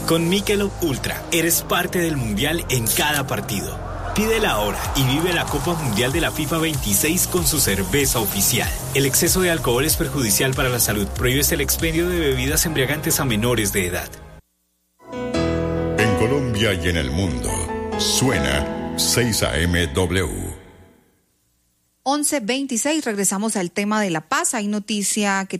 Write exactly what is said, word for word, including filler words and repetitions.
Con Michelob Ultra, eres parte del Mundial en cada partido. Pídela ahora y vive la Copa Mundial de la FIFA veintiséis con su cerveza oficial. El exceso de alcohol es perjudicial para la salud. Prohíbes el expendio de bebidas embriagantes a menores de edad. En Colombia y en el mundo, suena seis A M W. once veintiséis, regresamos al tema de la paz. Hay noticia que